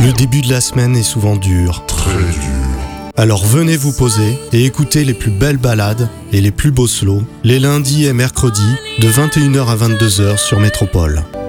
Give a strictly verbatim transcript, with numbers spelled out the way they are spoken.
Le début de la semaine est souvent dur. Très dur. Alors venez vous poser et écoutez les plus belles balades et les plus beaux slows les lundis et mercredis de vingt et une heures à vingt-deux heures sur Métropole.